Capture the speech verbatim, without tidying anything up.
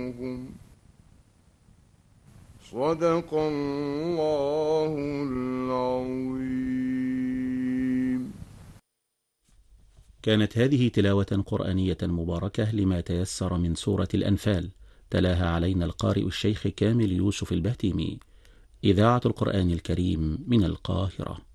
صدق الله العظيم. كانت هذه تلاوة قرآنية مباركة لما تيسر من سورة الأنفال، تلاها علينا القارئ الشيخ كامل يوسف البهتيمي. إذاعة القرآن الكريم من القاهرة.